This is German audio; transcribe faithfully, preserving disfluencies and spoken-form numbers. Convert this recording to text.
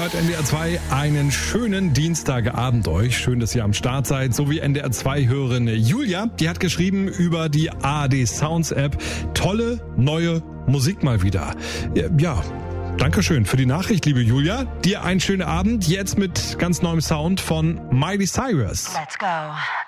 hört N D R zwei. Einen schönen Dienstagabend euch. Schön, dass ihr am Start seid. So wie N D R zwei-Hörerin Julia. Die hat geschrieben über die A R D Sounds App. Tolle, neue Musik mal wieder. Ja, Dankeschön für die Nachricht, liebe Julia. Dir einen schönen Abend. Jetzt mit ganz neuem Sound von Miley Cyrus. Let's go.